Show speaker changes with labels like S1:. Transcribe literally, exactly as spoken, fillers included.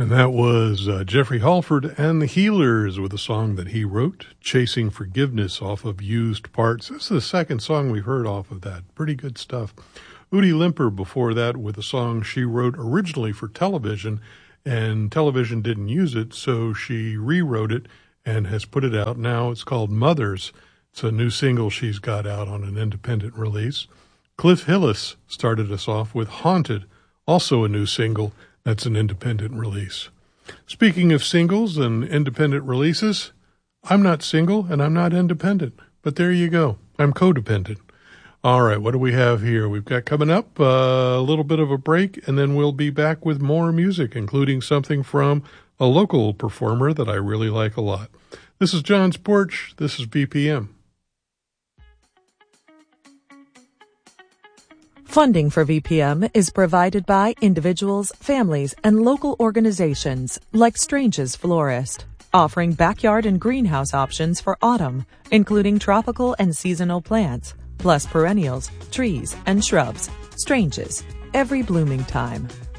S1: And that was uh, Jeffrey Halford and the Healers with a song that he wrote, Chasing Forgiveness, off of Used Parts. This is the second song we've heard off of that. Pretty good stuff. Udi Limper before that with a song she wrote originally for television, and television didn't use it, so she rewrote it and has put it out. Now it's called Mothers. It's a new single she's got out on an independent release. Cliff Hillis started us off with Haunted, also a new single. That's an independent release. Speaking of singles and independent releases, I'm not single and I'm not independent, but there you go. I'm codependent. All right, what do we have here? We've got coming up uh, a little bit of a break, and then we'll be back with more music, including something from a local performer that I really like a lot. This is John's Porch. This is B P M.
S2: Funding for V P M is provided by individuals, families, and local organizations like Strange's Florist, offering backyard and greenhouse options for autumn, including tropical and seasonal plants, plus perennials, trees, and shrubs. Strange's, every blooming time.